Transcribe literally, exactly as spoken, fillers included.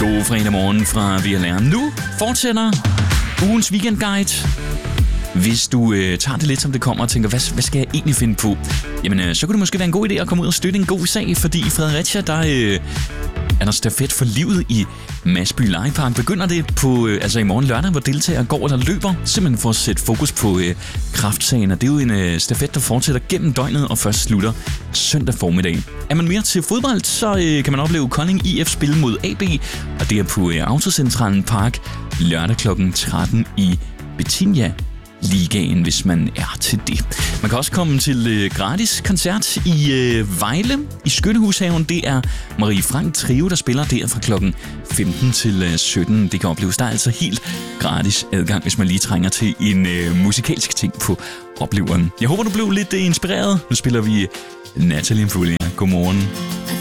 God fredag morgen fra V L R. Nu fortsætter ugens weekendguide. Hvis du øh, tager det lidt som det kommer og tænker, hvad, hvad skal jeg egentlig finde på? Jamen, øh, så kunne det måske være en god idé at komme ud og støtte en god sag, fordi i Fredericia, der øh, er der stafet for livet i Masby Legepark. Begynder det på, øh, altså i morgen lørdag, hvor deltagere går eller løber, simpelthen for at sætte fokus på øh, kræftsagen. Og det er jo en øh, stafet, der fortsætter gennem døgnet og først slutter søndag formiddag. Er man mere til fodbold, så øh, kan man opleve Kolding I F spille mod A B, og det er på øh, Autocentralen Park lørdag klokken tretten i Bettinia Ligaen, hvis man er til det. Man kan også komme til øh, gratis koncert i øh, Vejle i Skyttehushaven. Det er Marie Frank Trio, der spiller der fra klokken femten til øh, sytten. Det kan opleves. Der er altså helt gratis adgang, hvis man lige trænger til en øh, musikalsk ting på opleveren. Jeg håber, du blev lidt øh, inspireret. Nu spiller vi Natalie Imbruglia. Godmorgen.